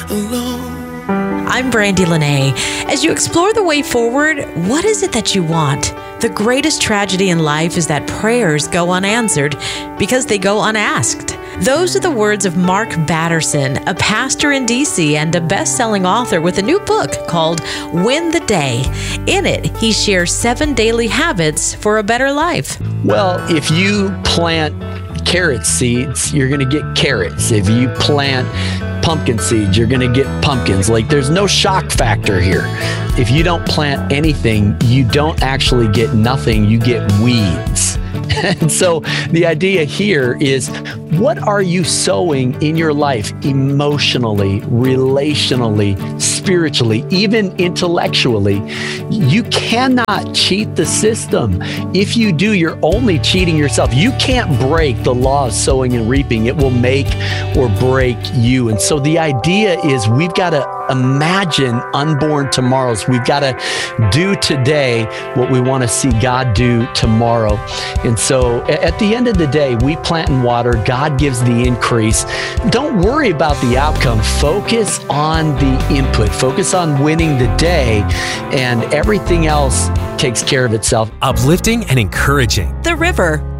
alone. I'm Brandy Lene. As you explore the way forward, what is it that you want? The greatest tragedy in life is that prayers go unanswered because they go unasked. Those are the words of Mark Batterson, a pastor in D.C. and a best-selling author with a new book called Win the Day. In it, he shares 7 daily habits for a better life. Well, if you plant carrot seeds, you're going to get carrots. If you plant pumpkin seeds, you're going to get pumpkins. Like, there's no shock factor here. If you don't plant anything, you don't actually get nothing. You get weeds. And so the idea here is, what are you sowing in your life emotionally, relationally, spiritually, even intellectually? You cannot cheat the system. If you do, you're only cheating yourself. You can't break the law of sowing and reaping. It will make or break you. And so the idea is, we've got to imagine unborn tomorrows. We've got to do today what we want to see God do tomorrow. And so at the end of the day, we plant and water. God gives the increase. Don't worry about the outcome. Focus on the input. Focus on winning the day, and everything else takes care of itself. Uplifting and encouraging. The River.